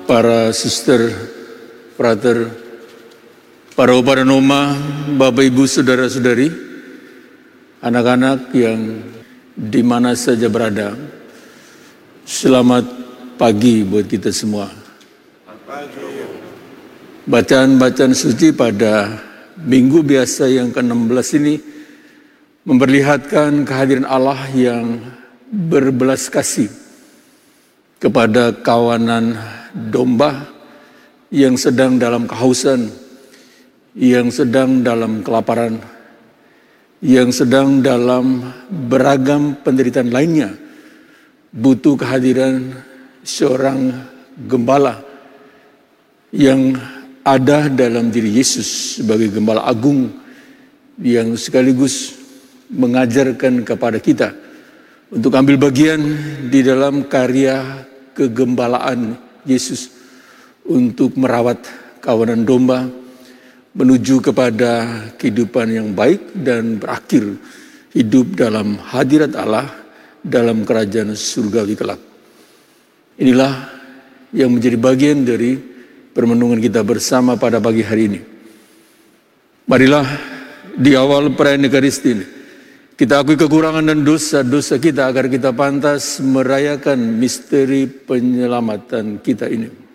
para suster, frater, para opa dan oma, bapak ibu, saudara-saudari, anak-anak yang di mana saja berada, selamat pagi buat kita semua. Bacaan-bacaan suci pada minggu biasa yang ke-16 ini memperlihatkan kehadiran Allah yang berbelas kasih kepada kawanan domba yang sedang dalam kehausan, yang sedang dalam kelaparan, yang sedang dalam beragam penderitaan lainnya, butuh kehadiran seorang gembala yang ada dalam diri Yesus sebagai gembala agung yang sekaligus mengajarkan kepada kita untuk ambil bagian di dalam karya kegembalaan Yesus untuk merawat kawanan domba menuju kepada kehidupan yang baik dan berakhir hidup dalam hadirat Allah dalam kerajaan surgawi kelak. Inilah yang menjadi bagian dari permenungan kita bersama pada pagi hari ini. Marilah di awal perayaan Ekaristi ini kita akui kekurangan dan dosa-dosa kita agar kita pantas merayakan misteri penyelamatan kita ini.